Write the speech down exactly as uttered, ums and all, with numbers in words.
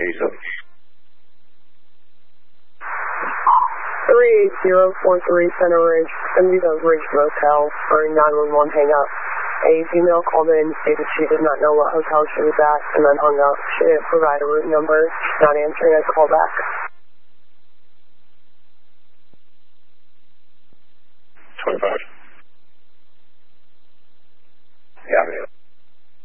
eighty-seven. three eight zero four three Center Ridge, Bendigo Ridge Motel, for nine one one hang up. A female called in, stated she did not know what hotel she was at, and then hung up. She didn't provide a route number. She's not answering a call back.